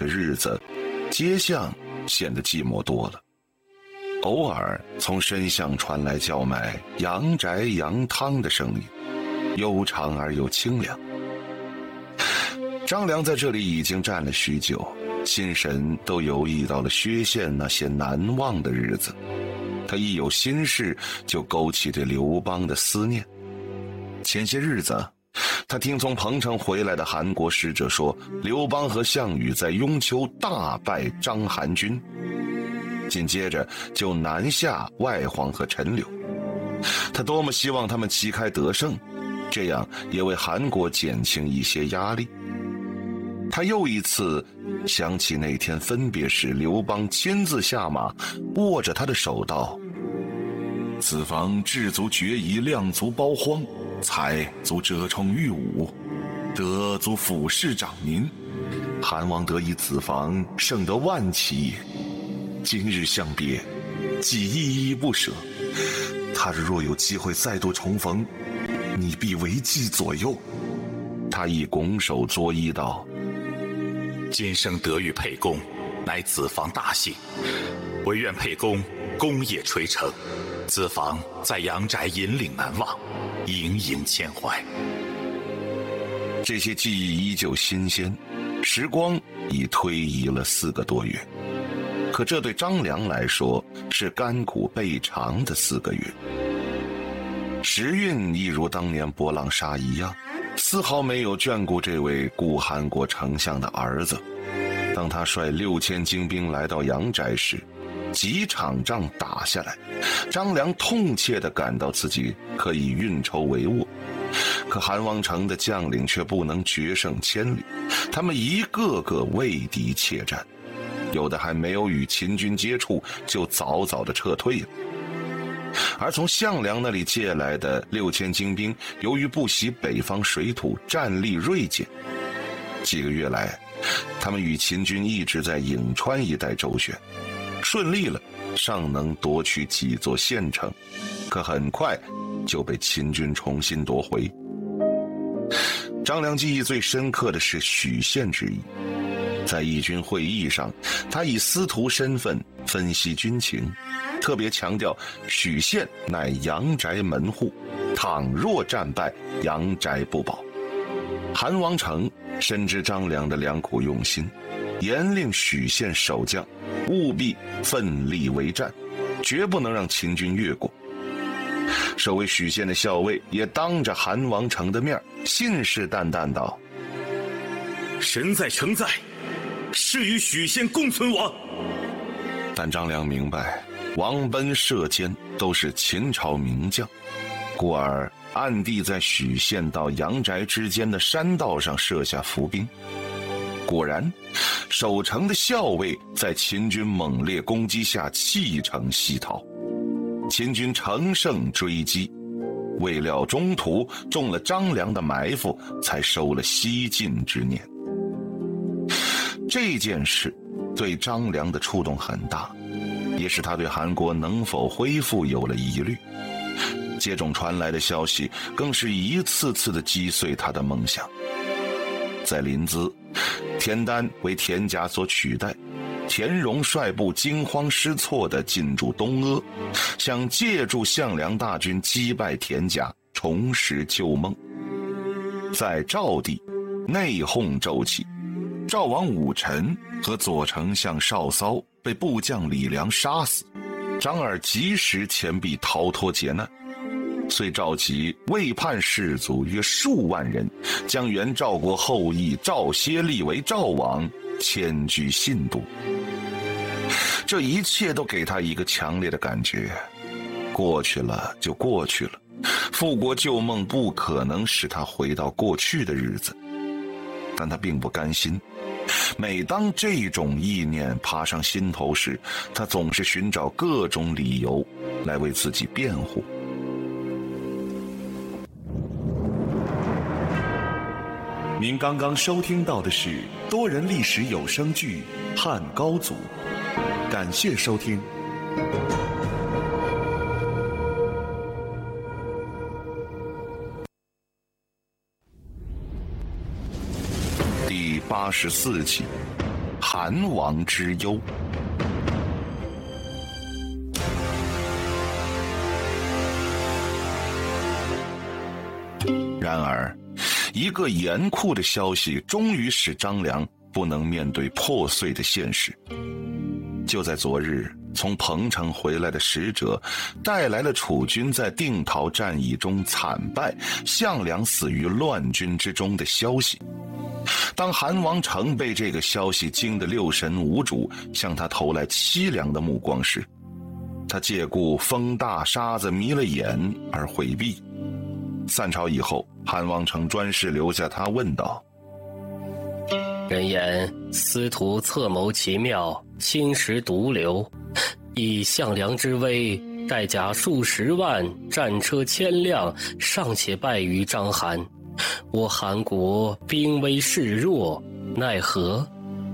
的日子，街巷显得寂寞多了。偶尔从深巷传来叫卖羊宅羊汤的声音，悠长而又清凉。张良在这里已经站了许久，心神都游弋到了薛县那些难忘的日子。他一有心事就勾起对刘邦的思念。前些日子，他听从彭城回来的韩国使者说，刘邦和项羽在雍丘大败章邯军，紧接着就南下外黄和陈留。他多么希望他们旗开得胜，这样也为韩国减轻一些压力。他又一次想起那天分别时，刘邦亲自下马，握着他的手道：子房志足决疑，量足包荒，才足折冲御武，德足俯视长民。韩王得以子房，胜得万骑也。今日相别，既依依不舍，他日若有机会再度重逢，你必为计左右。他亦拱手作揖道： 今生得遇沛公，乃子房大幸，唯愿沛公功业垂成，子房在阳宅引领难忘，盈盈牵怀。 这些记忆依旧新鲜，时光已推移了4个多月，可这对张良来说是甘苦备尝的4个月。时运亦如当年博浪沙一样，丝毫没有眷顾这位故韩国丞相的儿子。当他率6000精兵来到阳宅时，几场仗打下来，张良痛切地感到自己可以运筹帷幄，可韩王城的将领却不能决胜千里，他们一个个畏敌怯战，有的还没有与秦军接触就早早地撤退了。而从项梁那里借来的6000精兵，由于不习北方水土，战力锐减。几个月来，他们与秦军一直在颍川一带周旋，顺利了尚能夺取几座县城，可很快就被秦军重新夺回。张良记忆最深刻的是许县之役。在义军会议上，他以司徒身份分析军情，特别强调许县乃阳宅门户，倘若战败，阳宅不保。韩王成深知张良的良苦用心，严令许县守将务必奋力为战，绝不能让秦军越过。守卫许县的校尉也当着韩王成的面信誓旦旦道： 神在城在，誓与许县共存亡。 但张良明白，王贲、射监都是秦朝名将，故而暗地在许县到阳宅之间的山道上设下伏兵。果然，守城的校尉在秦军猛烈攻击下弃城西逃，秦军乘胜追击，未料中途中了张良的埋伏，才收了西进之念。这件事对张良的触动很大，也使他对韩国能否恢复有了疑虑。接踵传来的消息更是一次次地击碎他的梦想。在临淄，田丹为田甲所取代，田荣率部惊慌失措地进驻东阿，想借助项梁大军击败田甲，重拾旧梦。在赵地，内讧骤起，赵王武臣和左丞相邵骚被部将李良杀死，张耳及时前避逃脱劫难。遂召集魏叛士卒约数万人，将原赵国后裔赵歇立为赵王，迁居信都。这一切都给他一个强烈的感觉：过去了就过去了，复国旧梦不可能使他回到过去的日子。但他并不甘心，每当这种意念爬上心头时，他总是寻找各种理由来为自己辩护。 您刚刚收听到的是多人历史有声剧《汉高祖》，感谢收听。 第84集， 韩王之忧。然而，一个严酷的消息终于使张良不能面对破碎的现实。就在昨日，从彭城回来的使者带来了楚军在定陶战役中惨败，项梁死于乱军之中的消息。当韩王成被这个消息惊得六神无主，向他投来凄凉的目光时，他借故风大沙子迷了眼而回避。散朝以后，韩王成专事留下他，问道： 人言司徒策谋奇妙，轻识毒瘤，以项梁之威，带甲数十万，战车千辆，尚且败于章邯。我韩国兵微势弱，奈何？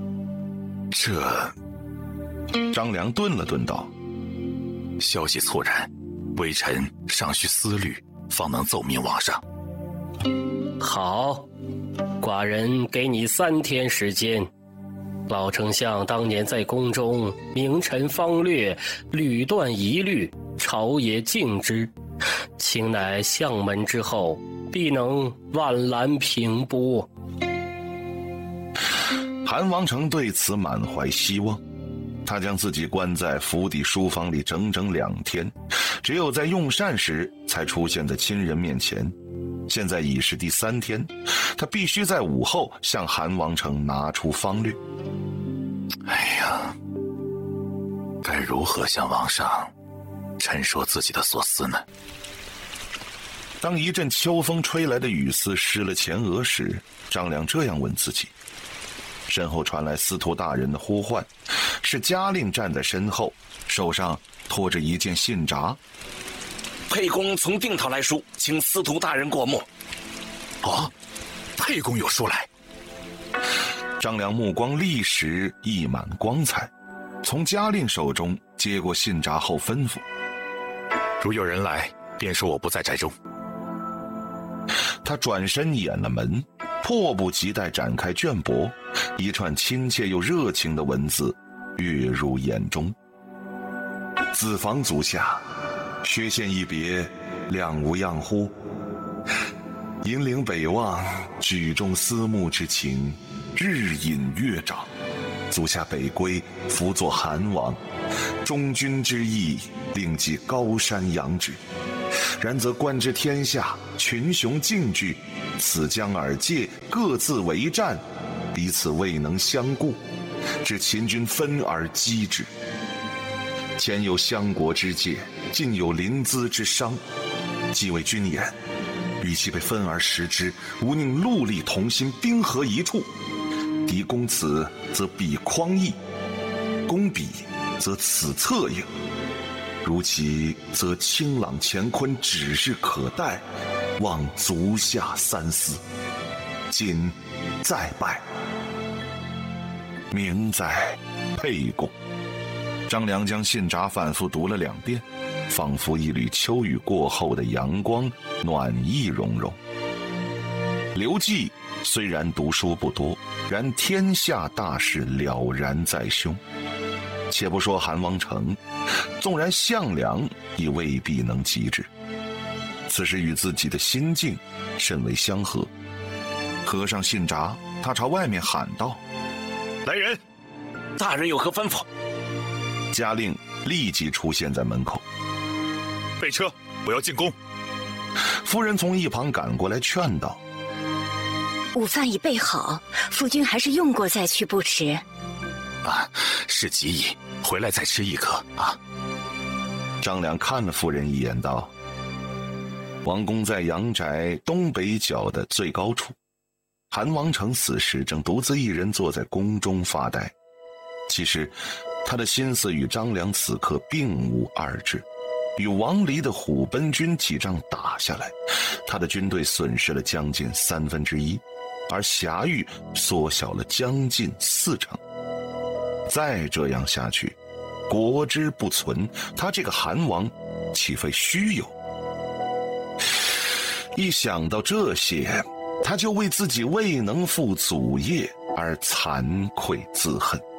张良顿了顿道： 消息错然，微臣尚需思虑，方能奏明王上。 好，寡人给你3天时间。老丞相当年在宫中明陈方略，屡断疑虑，朝野敬之，卿乃相门之后，必能万澜平波。 韩王成对此满怀希望，他将自己关在府邸书房里整整2天，只有在用膳时才出现在亲人面前。现在已是第3天，他必须在午后向韩王成拿出方略。 哎呀，该如何向王上陈说自己的所思呢？ 当一阵秋风吹来的雨丝湿了前额时，张良这样问自己。身后传来司徒大人的呼唤，是嘉令站在身后，手上托着一件信札。 沛公从定陶来书，请司徒大人过目。 哦，沛公有书来。 张良目光立时溢满光彩，从嘉令手中接过信札后吩咐： 如有人来，便说我不在宅中。 他转身掩了门，迫不及待展开卷帛，一串亲切又热情的文字跃入眼中。子房足下，薛县一别，两无恙乎？引领北望，举重思慕之情，日隐月长。足下北归，辅佐韩王，忠君之意，令记高山仰止。然则观之天下，群雄竞聚，此将尔界各自为战，彼此未能相顾，致秦军分而击之。前有相国之戒，近有临淄之伤，既为君言，与其被分而食之，吾宁戮力同心，兵合一处。敌攻此，则彼匡义；攻彼，则此策应。如其，则清朗乾坤指日可待，望足下三思。今再拜，明在沛公。张良将信札反复读了2遍，仿佛一缕秋雨过后的阳光，暖意融融。刘季虽然读书不多，然天下大事了然在胸。且不说韩王成，纵然项梁亦未必能及之。此事与自己的心境甚为相合。合上信札，他朝外面喊道： 来人！ 大人有何吩咐？ 嘉令立即出现在门口。 备车，我要进宫。 夫人从一旁赶过来劝道： 午饭已备好，夫君还是用过再去不迟。 啊，是极矣，回来再吃一颗啊。 张良看了夫人一眼道：王宫在阳宅东北角的最高处，韩王成死时正独自一人坐在宫中发呆。其实他的心思与张良此刻并无二致。与王离的虎贲军几仗打下来，他的军队损失了将近1/3，而辖域缩小了将近40%。再这样下去，国之不存，他这个韩王岂非虚有？一想到这些，他就为自己未能负祖业而惭愧自恨。